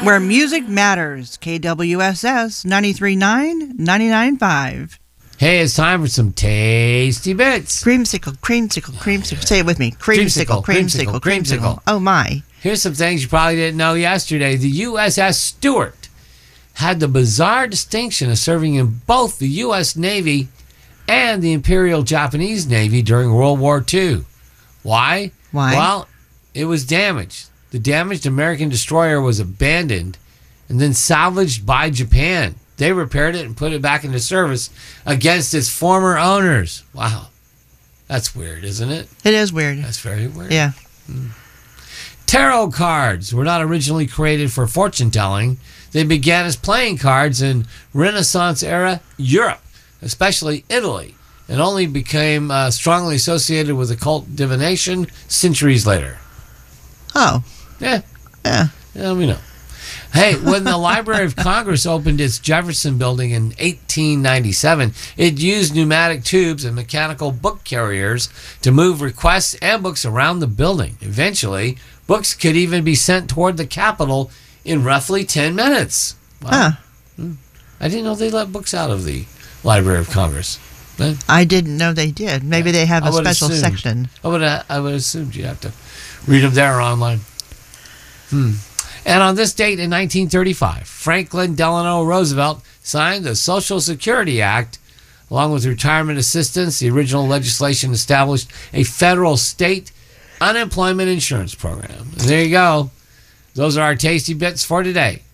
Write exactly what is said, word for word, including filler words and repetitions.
Where music matters. K W S S ninety-three point nine, ninety-nine point five. Hey, it's time for some tasty bits. Creamsicle, creamsicle, creamsicle. Say it with me. Creamsicle, creamsicle, creamsicle. creamsicle. Oh, my. Here's some things you probably didn't know yesterday. The U S S Stuart had the bizarre distinction of serving in both the U S Navy and the Imperial Japanese Navy during World War Two. Why? Why? Well, it was damaged. The damaged American destroyer was abandoned and then salvaged by Japan. They repaired it and put it back into service against its former owners. Wow. That's weird, isn't it? It is weird. That's very weird. Yeah. Mm. Tarot cards were not originally created for fortune telling. They began as playing cards in Renaissance era Europe, especially Italy, and only became uh, strongly associated with occult divination centuries later. Oh. Yeah. Yeah. Yeah, we know. Hey, when the Library of Congress opened its Jefferson building in eighteen ninety-seven, it used pneumatic tubes and mechanical book carriers to move requests and books around the building. Eventually, books could even be sent toward the Capitol in roughly ten minutes. Wow. Huh. I didn't know they let books out of the Library of Congress. But I didn't know they did. Maybe they have I a would special assume. section. I would, I would assume you have to read them there or online. Hmm. And on this date in nineteen thirty-five, Franklin Delano Roosevelt signed the Social Security Act. Along with retirement assistance, the original legislation established a federal state unemployment insurance program. And there you go. Those are our tasty bits for today.